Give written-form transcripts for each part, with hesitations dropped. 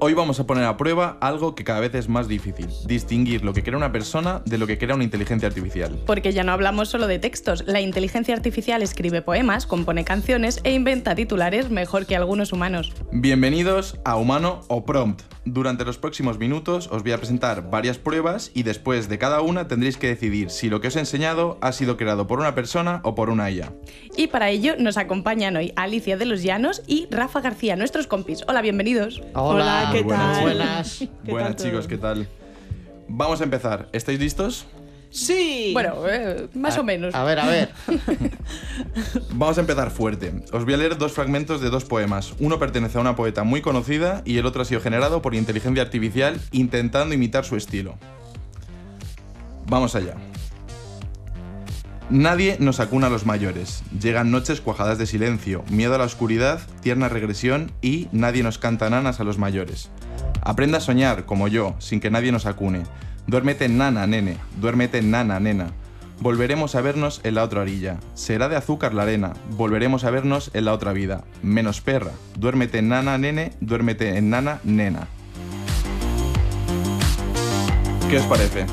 Hoy vamos a poner a prueba algo que cada vez es más difícil: distinguir lo que crea una persona de lo que crea una inteligencia artificial. Porque ya no hablamos solo de textos. La inteligencia artificial escribe poemas, compone canciones e inventa titulares mejor que algunos humanos. Bienvenidos a Humano o Prompt. Durante los próximos minutos os voy a presentar varias pruebas y después de cada una tendréis que decidir si lo que os he enseñado ha sido creado por una persona o por una IA. Y para ello nos acompañan hoy Alicia de los Llanos y Rafa García, nuestros compis. Hola, bienvenidos. Hola, ¿qué tal? Buenas. Buenas chicos, ¿qué tal? Vamos a empezar. ¿Estáis listos? Sí. Bueno, más o menos. A ver. Vamos a empezar fuerte. Os voy a leer dos fragmentos de dos poemas. Uno pertenece a una poeta muy conocida y el otro ha sido generado por inteligencia artificial intentando imitar su estilo. Vamos allá. Nadie nos acuna a los mayores. Llegan noches cuajadas de silencio, miedo a la oscuridad, tierna regresión y nadie nos canta nanas a los mayores. Aprenda a soñar, como yo, sin que nadie nos acune. Duérmete nana, nene, duérmete nana, nena. Volveremos a vernos en la otra orilla. Será de azúcar la arena, volveremos a vernos en la otra vida. Menos perra, duérmete nana, nene, duérmete en nana, nena. ¿Qué os parece?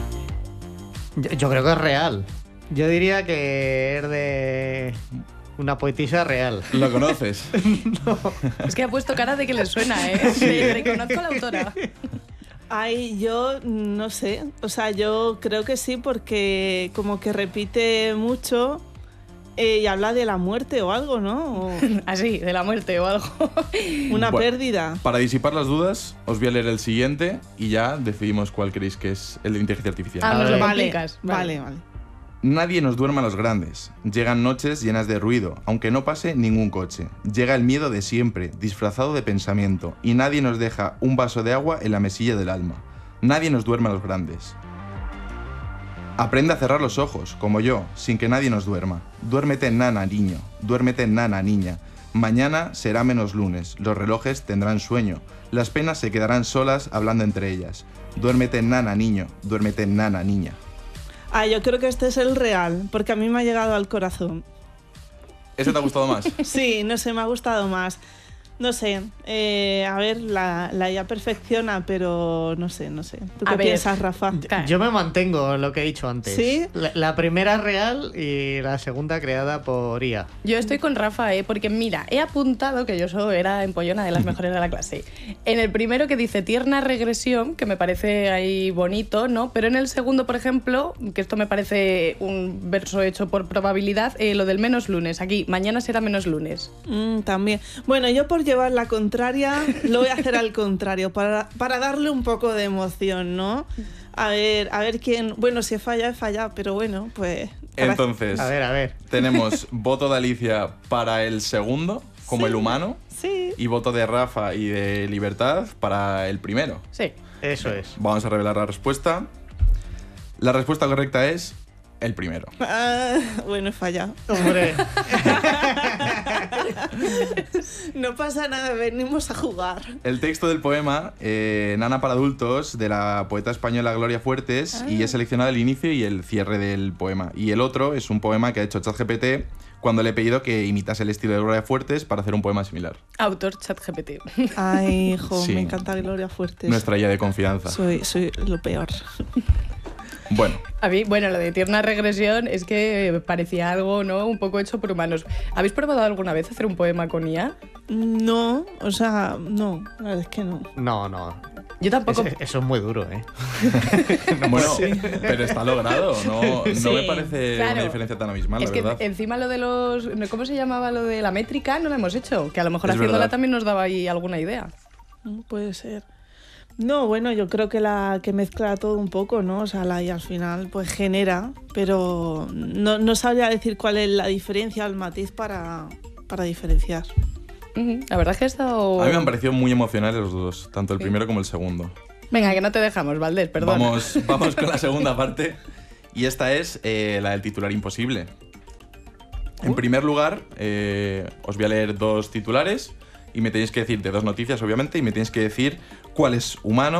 Yo creo que es real. Yo diría que es de una poetisa real. ¿Lo conoces? Es que ha puesto cara de que le suena, ¿eh? Sí. Reconozco a la autora. Ay, yo no sé. O sea, yo creo que sí, porque como que repite mucho y habla de la muerte o algo, ¿no? O Así, de la muerte o algo. una Bueno, pérdida. Para disipar las dudas, os voy a leer el siguiente y ya decidimos cuál creéis que es el de inteligencia artificial. Ah, nos lo Vale, complicas. vale. Nadie nos duerma a los grandes. Llegan noches llenas de ruido, aunque no pase ningún coche. Llega el miedo de siempre, disfrazado de pensamiento, y nadie nos deja un vaso de agua en la mesilla del alma. Nadie nos duerme a los grandes. Aprende a cerrar los ojos, como yo, sin que nadie nos duerma. Duérmete nana, niño. Duérmete nana, niña. Mañana será menos lunes. Los relojes tendrán sueño. Las penas se quedarán solas hablando entre ellas. Duérmete nana, niño. Duérmete nana, niña. Ah, yo creo que este es el real, porque a mí me ha llegado al corazón. ¿Ese te ha gustado más? Sí, no sé, me ha gustado más. No sé, a ver, la IA perfecciona, pero no sé. ¿Tú A qué ver, piensas, Rafa? Yo me mantengo en lo que he dicho antes. ¿Sí? La primera es real y la segunda creada por IA. Yo estoy con Rafa, porque mira, he apuntado que yo solo era empollona de las mejores de la clase. En el primero que dice tierna regresión, que me parece ahí bonito, ¿no? Pero en el segundo, por ejemplo, que esto me parece un verso hecho por probabilidad, lo del menos lunes. Aquí, mañana será menos lunes. También. Bueno, yo por llevar la contraria, lo voy a hacer al contrario, para darle un poco de emoción, ¿no? A ver quién... Bueno, si he fallado, pero bueno, pues... Entonces, A ver. tenemos voto de Alicia para el segundo, como el humano, Sí. y voto de Rafa y de Libertad para el primero. Sí. Eso es. Vamos a revelar la respuesta. La respuesta correcta es el primero. Bueno, he fallado. Hombre. No pasa nada, venimos a jugar. El texto del poema, Nana para adultos, de la poeta española Gloria Fuertes, y he seleccionado el inicio y el cierre del poema. Y el otro es un poema que ha hecho ChatGPT cuando le he pedido que imitase el estilo de Gloria Fuertes para hacer un poema similar. Autor ChatGPT. Ay, hijo, Sí. me encanta Gloria Fuertes. Nuestra guía de confianza. Soy lo peor. Bueno, A mí, bueno, lo de tierna regresión es que parecía algo, ¿no? Un poco hecho por humanos. ¿Habéis probado alguna vez hacer un poema con IA? No, o sea, no, la verdad es que no. No. Yo tampoco. Eso es muy duro, ¿eh? bueno, pero está logrado. No Sí, me parece claro. una diferencia tan abismal, Es la que verdad. encima lo de los... ¿Cómo se llamaba lo de la métrica? No lo hemos hecho. Que a lo mejor Es haciéndola verdad. también nos daba ahí alguna idea. Puede ser. No, bueno, yo creo que la que mezcla todo un poco, ¿no? O sea, la IA al final pues genera, pero no sabría decir cuál es la diferencia, el matiz para diferenciar. La verdad es que ha estado... A mí me han parecido muy emocionales los dos, tanto el primero como el segundo. Venga, que no te dejamos, Valdés, perdón. Vamos con la segunda parte. Y esta es la del titular imposible. En primer lugar, os voy a leer dos titulares y me tenéis que decir, de dos noticias obviamente, y me tenéis que decir cuál es humano